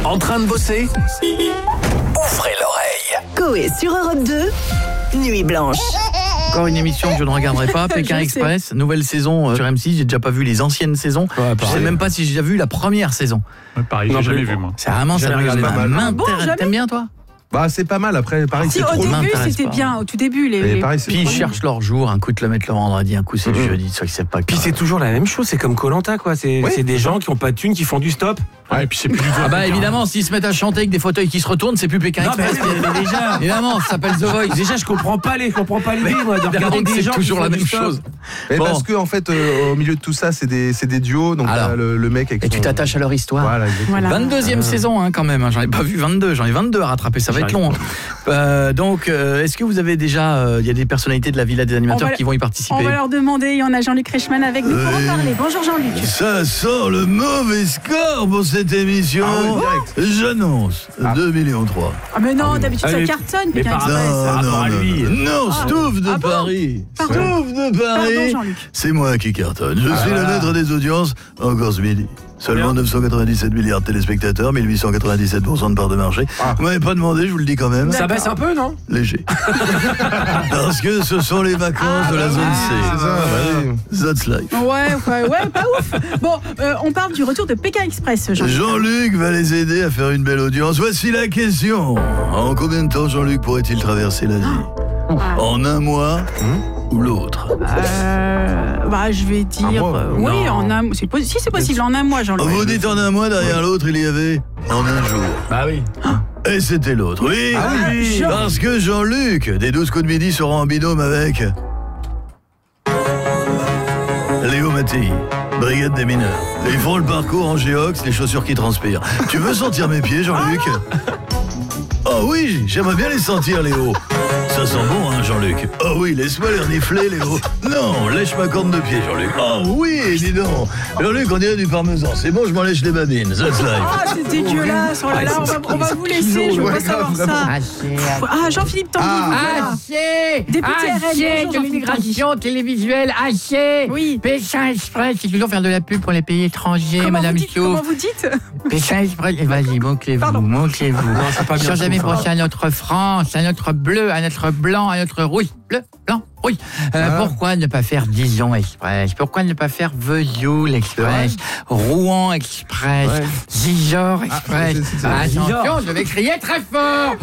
En train de bosser? Ouvrez l'oreille. Coé sur Europe 2, Nuit Blanche. Encore une émission que je ne regarderai pas, Pékin Express, nouvelle saison sur M6, j'ai déjà pas vu les anciennes saisons, je sais même pas si j'ai déjà vu la première saison. Ouais, pareil, j'ai jamais vu moi. C'est vraiment ça t'aimes bien toi? Bah c'est pas mal, après pareil c'est trop au début c'était bien, au tout début puis ils cherchent leur jour, un coup de le mettre le vendredi, un coup c'est le jeudi, ça ils savent pas. Puis c'est toujours la même chose, c'est comme Koh-Lanta quoi, c'est des gens qui ont pas de thunes qui font du stop. Ouais, et puis c'est plus du tout. Ah bah évidemment, s'ils se mettent à chanter avec des fauteuils qui se retournent, c'est plus Pékin Express. Mais déjà, évidemment, ça s'appelle The Voice. Déjà je comprends pas l'idée moi de regarder des gens toujours la même chose. Mais parce que en fait au milieu de tout ça c'est des duos, donc alors, le mec avec et tu t'attaches à leur histoire. Voilà, 22e saison quand même, j'en ai pas vu 22, j'en ai 22 à rattraper, ça va être long. Donc est-ce que vous avez déjà il y a des personnalités de la Villa des animateurs qui vont y participer? On va leur demander, il y en a Jean-Luc Reichmann avec nous pour en parler. Bonjour Jean-Luc. Ça sent le mauvais score pour cette émission. J'annonce 2,3 millions. Ah mais non, d'habitude ça cartonne Pékin Express. Non, Stouff de Paris. Stouff de Paris. C'est moi qui cartonne. Je suis le maître des audiences encore ce midi. Seulement 997 milliards de téléspectateurs, 1897% de part de marché. Vous m'avez pas demandé, je vous le dis quand même. Ça baisse un peu, non? Léger. Parce que ce sont les vacances de la zone C. That's life. Ouais, pas ouf. Bon, on parle du retour de Pékin Express, Jean-Luc. Jean-Luc va les aider à faire une belle audience. Voici la question. En combien de temps Jean-Luc pourrait-il traverser l'Asie? En un mois ou l'autre? Je vais dire oui, en un mois. Si c'est possible, en un mois, Jean-Luc. Vous dites en un mois, derrière l'autre, il y avait en un jour. Bah oui. Et c'était l'autre. Oui, parce que Jean-Luc, des 12 coups de midi, sera en binôme avec Léo Mattei, brigade des mineurs. Ils font le parcours en géox, les chaussures qui transpirent. Tu veux sentir mes pieds, Jean-Luc? Oh oui, j'aimerais bien les sentir, Léo. Ça sent bon, hein, Jean-Luc? Oh oui, laisse-moi les renifler, Léo. Non, lèche ma corne de pied, Jean-Luc. Oh oui, dis donc. Jean-Luc, on dirait du parmesan. C'est bon, je m'en lèche les babines. That's life. C'est dégueulasse. Oh là là, on va vous laisser, je veux pas savoir ça. Jean-Philippe Tanguy. Député RN, de l'immigration télévisuelle, Oui. Pékin Express, c'est toujours faire de la pub pour les pays étrangers, Madame Stouff. Comment vous dites? Pékin Express, vas-y, moquez-vous. Non, c'est pas bien. Sans jamais penser à notre France, à notre bleu, à notre blanc, à notre rouge. Bleu, blanc, rouge. Pourquoi ne pas faire Dijon Express? Pourquoi ne pas faire Vesoul Express? Rouen Express? Gisors Express? Attention, je vais crier très fort.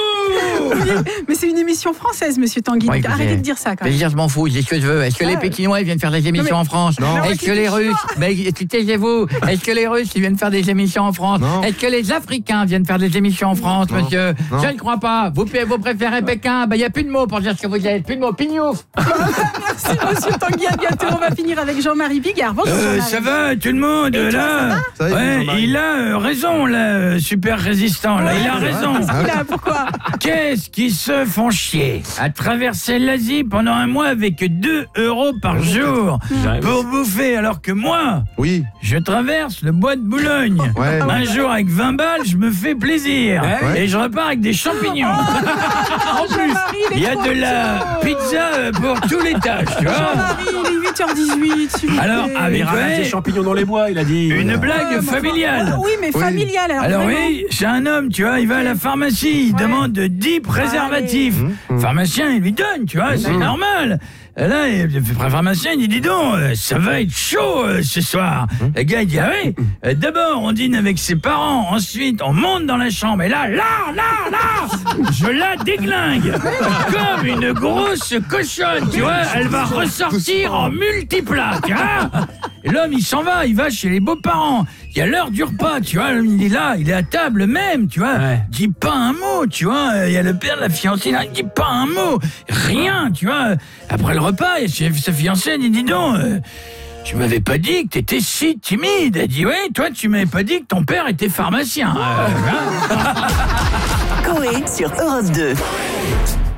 Mais c'est une émission française, monsieur Tanguy. Ouais, arrêtez de dire ça quand même. Je m'en fous, c'est ce que je veux. Est-ce que les Pékinois viennent faire des émissions en France? Est-ce que les Russes, taisez-vous, est-ce que les Russes viennent faire des émissions en France? Est-ce que les Africains viennent faire des émissions en France, monsieur? Je ne crois pas. Vous préférez Pékin? Il n'y a plus de mots pour dire ce que vous êtes. Plus de mots, pignouf. Merci, monsieur Tanguy. À bientôt. On va finir avec Jean-Marie Bigard. Bonjour, Jean-Marie. Ça va, tout le monde, là? Il a raison, là, super résistant, là. Il a raison. Pourquoi? Qu'est-ce qu'ils se font chier à traverser l'Asie pendant un mois avec 2 € par jour pour bouffer, alors que moi, je traverse le bois de Boulogne. Un jour avec 20 balles, je me fais plaisir. Et je repars avec des champignons. En plus, il y a de la pizza pour tous les tâches, tu vois. Jean-Marie, il est 8h18. Alors, avec des champignons dans les bois, il a dit. Une blague familiale. Oui, mais familiale. Alors oui, c'est un homme, tu vois, il va à la pharmacie, il demande 10 préservatifs. Le pharmacien, il lui donne, tu vois, c'est normal. Là, le pharmacien, il dit, dis donc, ça va être chaud ce soir. Le gars, il dit, ah oui, d'abord, on dîne avec ses parents, ensuite, on monte dans la chambre, et là, je la déglingue. Comme une grosse cochonne, tu vois, elle va ressortir en multiplat, tu vois. Et l'homme, il s'en va, il va chez les beaux-parents. Il y a l'heure du repas, tu vois, il est là, il est à table même, tu vois. Il dit pas un mot, tu vois. Il y a le père de la fiancée, là, il dit pas un mot. Rien, tu vois. Après le repas, il y a sa fiancée, elle dit, dis donc, tu m'avais pas dit que t'étais si timide. Elle dit, oui, toi, tu m'avais pas dit que ton père était pharmacien. Coé sur Europe 2.